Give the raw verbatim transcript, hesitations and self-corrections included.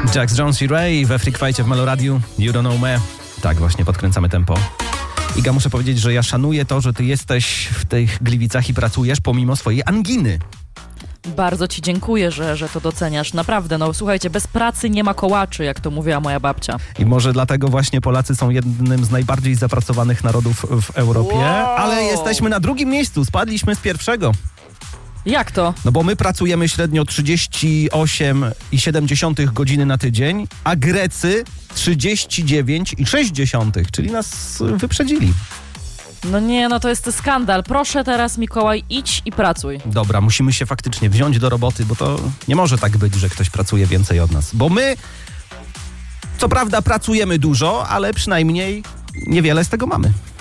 Jax Jones i Ray we Freak Fightie w Meloradiu. You don't know me. Tak, właśnie podkręcamy tempo. Iga, muszę powiedzieć, że ja szanuję to, że ty jesteś w tych Gliwicach i pracujesz pomimo swojej anginy. Bardzo ci dziękuję, że, że to doceniasz. Naprawdę, no słuchajcie, bez pracy nie ma kołaczy, jak to mówiła moja babcia. I może dlatego właśnie Polacy są jednym z najbardziej zapracowanych narodów w Europie, wow. ale jesteśmy na drugim miejscu, spadliśmy z pierwszego. Jak to? No bo my pracujemy średnio trzydzieści osiem przecinek siedem godziny na tydzień, a Grecy trzydzieści dziewięć przecinek sześć, czyli nas wyprzedzili. No nie, no to jest skandal. Proszę teraz, Mikołaj, idź i pracuj. Dobra, musimy się faktycznie wziąć do roboty, bo to nie może tak być, że ktoś pracuje więcej od nas. Bo my, co prawda, pracujemy dużo, ale przynajmniej niewiele z tego mamy.